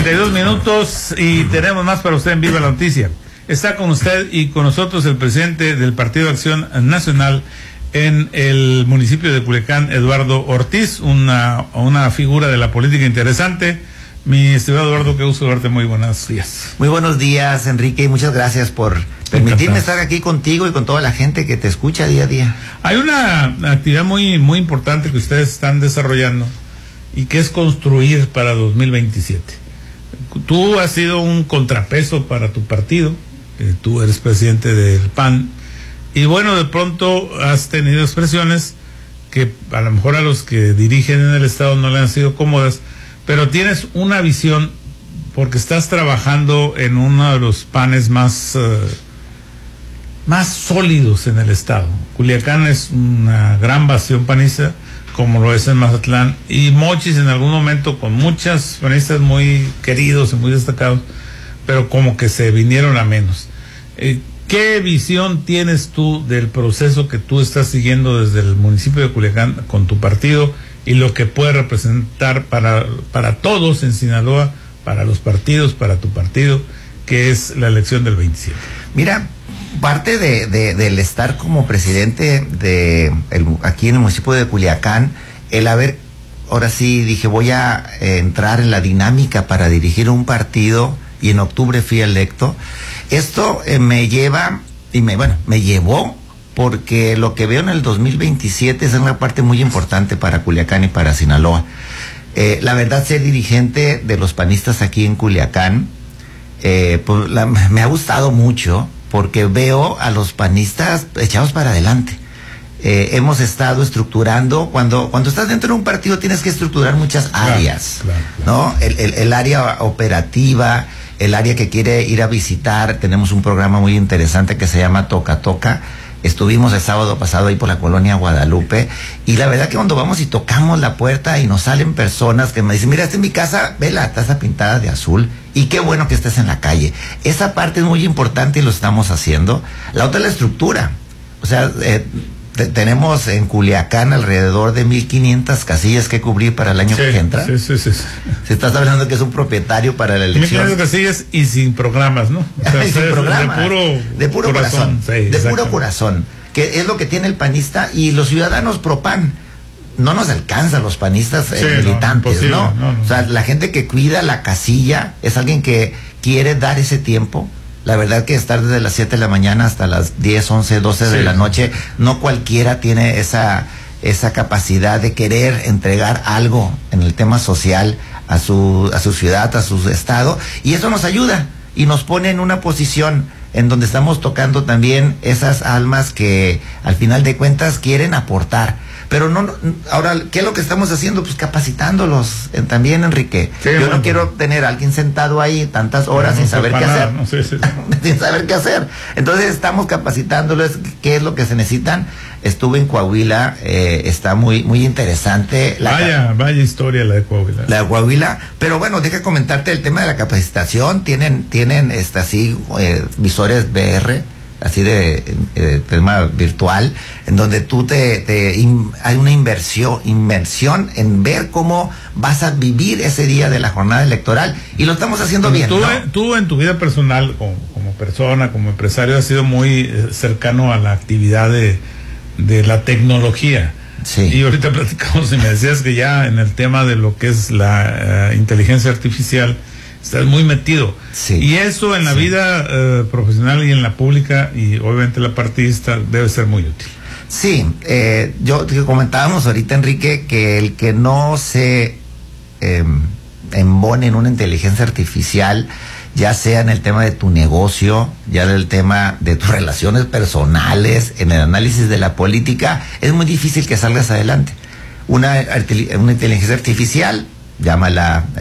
32 minutos y tenemos más para usted en Viva la Noticia. Está con usted y con nosotros el presidente del Partido de Acción Nacional en el municipio de Culiacán, Eduardo Ortiz, una figura de la política interesante. Mi estimado Eduardo, qué gusto verte, muy buenos días. Muy buenos días, Enrique, y muchas gracias por permitirme estar aquí contigo y con toda la gente que te escucha día a día. Hay una actividad muy importante que ustedes están desarrollando y que es construir para 2027. Tú has sido un contrapeso para tu partido, tú eres presidente del PAN, y bueno, de pronto has tenido expresiones que a lo mejor a los que dirigen en el Estado no le han sido cómodas, pero tienes una visión porque estás trabajando en uno de los PANes más sólidos en el Estado. Culiacán es una gran bastión panista, como lo es en Mazatlán, y Mochis en algún momento con muchas panistas muy queridos y muy destacados, pero como que se vinieron a menos. ¿Qué visión tienes tú del proceso que tú estás siguiendo desde el municipio de Culiacán con tu partido y lo que puede representar para todos en Sinaloa, para los partidos, para tu partido, que es la elección del 27? Mira, parte del estar como presidente aquí en el municipio de Culiacán, ahora sí dije, voy a entrar en la dinámica para dirigir un partido, y en octubre fui electo. Esto me llevó porque lo que veo en el 2027 es una parte muy importante para Culiacán y para Sinaloa. La verdad, ser dirigente de los panistas aquí en Culiacán, me ha gustado mucho porque veo a los panistas echados para adelante. Hemos estado estructurando, cuando estás dentro de un partido tienes que estructurar muchas áreas, claro. ¿No? El área operativa, el área que quiere ir a visitar. Tenemos un programa muy interesante que se llama Toca Toca. Estuvimos el sábado pasado ahí por la colonia Guadalupe, y la verdad que cuando vamos y tocamos la puerta y nos salen personas que me dicen, mira, esta es mi casa, ve la taza pintada de azul, y qué bueno que estés en la calle. Esa parte es muy importante y lo estamos haciendo. La otra es la estructura. O sea, tenemos en Culiacán alrededor de 1,500 casillas que cubrir para el año que entra. Sí. Si estás hablando que es un propietario para la elección. 1,500 casillas y sin programas, ¿no? O sea, sin programas. De puro corazón. Sí, de puro corazón. Que es lo que tiene el panista y los ciudadanos pro PAN. No nos alcanzan los panistas militantes, ¿no? O sea, la gente que cuida la casilla es alguien que quiere dar ese tiempo. La verdad que estar desde las 7 de la mañana hasta las 10, 11, 12 de la noche, no cualquiera tiene esa capacidad de querer entregar algo en el tema social a su ciudad, a su estado, y eso nos ayuda y nos pone en una posición en donde estamos tocando también esas almas que al final de cuentas quieren aportar. Pero ahora, ¿qué es lo que estamos haciendo? Pues capacitándolos también, Enrique. Yo no quiero tener a alguien sentado ahí tantas horas sin saber qué hacer. Sin saber qué hacer. Entonces estamos capacitándolos qué es lo que se necesitan. Estuve en Coahuila, está muy interesante. Vaya historia la de Coahuila. La de Coahuila, pero bueno, deja comentarte el tema de la capacitación. Tienen visores VR, así de tema virtual, en donde tú hay una inmersión en ver cómo vas a vivir ese día de la jornada electoral, y lo estamos haciendo bien. Tú en tu vida personal, como persona, como empresario, has sido muy cercano a la actividad de la tecnología. Sí. Y ahorita platicamos y me decías que ya en el tema de lo que es la inteligencia artificial estás muy metido. Sí. Y eso en la vida profesional y en la pública, y obviamente la partidista, debe ser muy útil. Sí, comentábamos ahorita, Enrique, que el que no se embone en una inteligencia artificial, ya sea en el tema de tu negocio, ya en el tema de tus relaciones personales, en el análisis de la política, es muy difícil que salgas adelante. Una inteligencia artificial, llámala